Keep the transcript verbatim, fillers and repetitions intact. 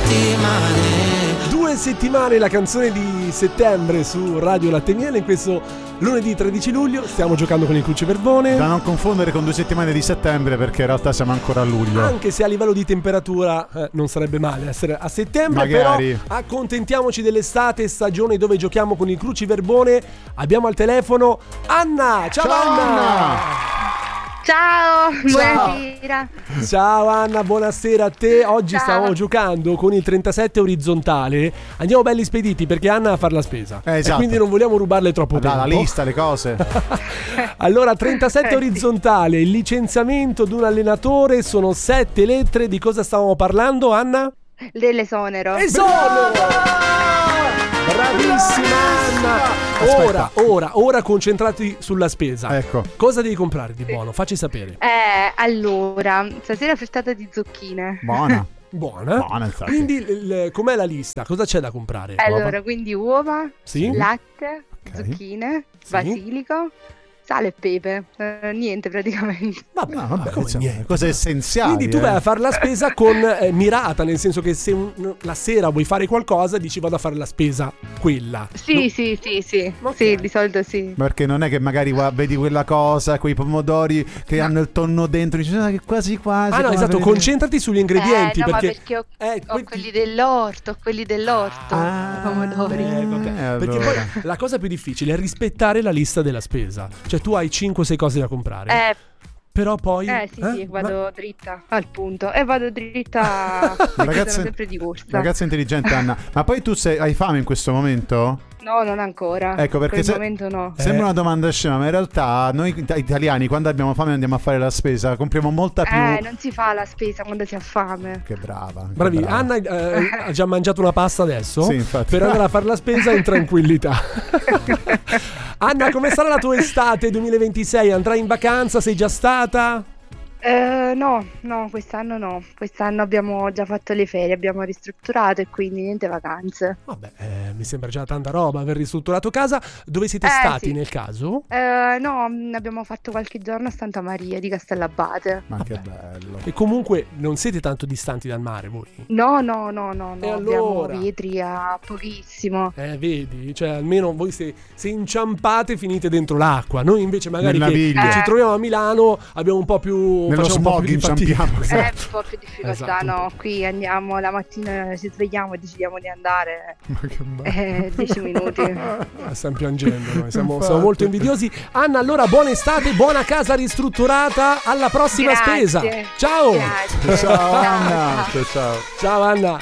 settimane. Due settimane, la canzone di settembre su Radio Latte e Miele. In questo lunedì tredici luglio stiamo giocando con il cruciverbone. Da non confondere con due settimane di settembre, perché in realtà siamo ancora a luglio. Anche se a livello di temperatura eh, non sarebbe male essere a settembre. Magari. Però accontentiamoci dell'estate, stagione dove giochiamo con il cruciverbone. Abbiamo al telefono Anna. Ciao, Ciao Anna. Anna. Ciao, buonasera. Ciao Anna, buonasera a te. Oggi Ciao. stavamo giocando con il trentasette orizzontale. Andiamo belli spediti perché Anna ha a fare la spesa, Eh, esatto. e quindi non vogliamo rubarle troppo Da, tempo. la lista, le cose. Allora, trentasette orizzontale, il licenziamento di un allenatore, sono sette lettere. Di cosa stavamo parlando, Anna? Dell'esonero. Esonero! Bravissima Anna! Ora, Aspetta. ora, ora concentrati sulla spesa. Ecco. Cosa devi comprare di buono? Facci sapere. Eh, allora, stasera frittata di zucchine. Buona. Buona? Buona, infatti. Quindi, il- com'è la lista? Cosa c'è da comprare? Allora, quindi uova, Sì? latte, Ok. zucchine, Sì. basilico, sale e pepe. Eh, niente praticamente. Vabbè, No, vabbè, come insomma, niente. cose essenziali. Quindi tu eh. vai a fare la spesa con eh, mirata, nel senso che se un- la sera vuoi fare qualcosa, dici vado a fare la spesa quella. Sì, No? sì, sì, sì. Ok. Sì, di solito sì. Perché non è che magari va- vedi quella cosa, quei pomodori che hanno il tonno dentro, dici "Ah, che quasi quasi. Ah no, come esatto, vedete". concentrati sugli ingredienti. Eh, no, perché, ma perché ho, eh, ho que- quelli dell'orto, ho quelli dell'orto. Ah, i pomodori. Eh, vabbè. Eh, Perché allora. poi la cosa più difficile è rispettare la lista della spesa. Cioè tu hai cinque sei cose da comprare. Eh, Però poi eh sì, sì, eh? vado Ma- dritta al punto. E vado dritta perché Ragazza- sono sempre di corsa. Ragazza intelligente, Anna. Ma poi tu sei, hai fame in questo momento? No, non ancora. Ecco, perché per se- il momento no. Eh. Sembra una domanda scema, ma in realtà noi it- italiani quando abbiamo fame andiamo a fare la spesa, compriamo molta più. Eh, non si fa la spesa quando si ha fame. Che brava. che Bravi, brava. Anna eh, ha già mangiato una pasta adesso. Sì, infatti. Per andare a fare la spesa in tranquillità. Anna, come sarà la tua estate duemilaventisei? Andrai in vacanza? Sei già stata? Eh, no, no, quest'anno no. Quest'anno abbiamo già fatto le ferie, abbiamo ristrutturato e quindi niente vacanze. Vabbè, eh, mi sembra già tanta roba aver ristrutturato casa. Dove siete Eh, stati sì. nel caso? Eh, no, mh, abbiamo fatto qualche giorno a Santa Maria di Castellabate. Ma che bello. E comunque non siete tanto distanti dal mare voi. No, no, no, no, no. E Abbiamo allora? vetri a pochissimo. Eh, vedi? Cioè, almeno voi se, se inciampate finite dentro l'acqua. Noi invece magari Nel che naviglio. ci troviamo a Milano abbiamo un po' più... Nello facciamo un po' smog più di fatica. inciampiamo. È Esatto. un po' più difficoltà, Esatto, un no? po'. Qui andiamo la mattina, ci svegliamo e decidiamo di andare. Ma che bello. Eh, dieci minuti. Ah, stiamo piangendo, noi siamo, Infatti. siamo molto invidiosi. Anna, allora buona estate, buona casa ristrutturata, alla prossima Grazie. spesa. Ciao! Grazie. Ciao Anna. Ciao ciao. Ciao Anna.